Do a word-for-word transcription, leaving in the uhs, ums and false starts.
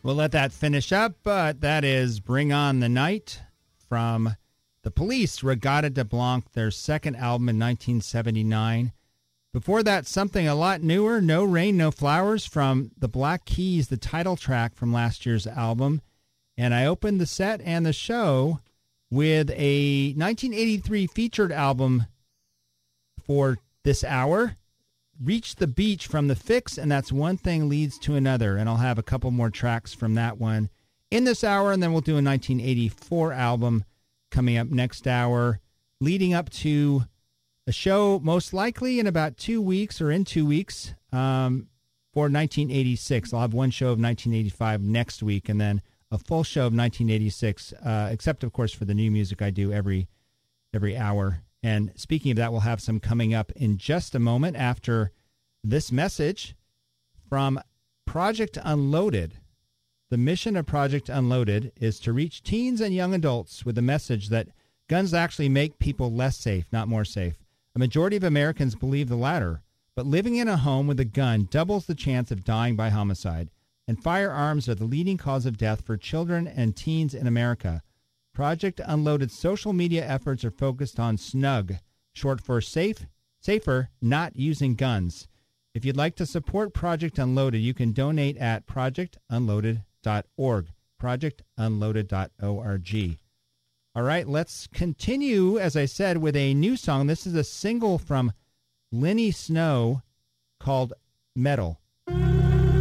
We'll let that finish up, but that is Bring On the Night from The Police, Regatta de Blanc, their second album in nineteen seventy-nine. Before that, something a lot newer, No Rain, No Flowers from The Black Keys, the title track from last year's album. And I opened the set and the show with a nineteen eighty-three featured album for this hour, Reach the Beach from The Fix, and that's One Thing Leads to Another. And I'll have a couple more tracks from that one in this hour, and then we'll do a nineteen eighty-four album coming up next hour, leading up to a show most likely in about two weeks or in two weeks um, for nineteen eighty-six. I'll have one show of nineteen eighty-five next week, and then a full show of nineteen eighty-six, uh, except, of course, for the new music I do every every hour. And speaking of that, we'll have some coming up in just a moment after this message from Project Unloaded. The mission of Project Unloaded is to reach teens and young adults with the message that guns actually make people less safe, not more safe. A majority of Americans believe the latter, but living in a home with a gun doubles the chance of dying by homicide, and firearms are the leading cause of death for children and teens in America. Project Unloaded's social media efforts are focused on SNUG, short for Safe, Safer, Not Using Guns. If you'd like to support Project Unloaded, you can donate at project unloaded dot org, project unloaded dot org. All right, let's continue, as I said, with a new song. This is a single from Lenny Snow called Metal.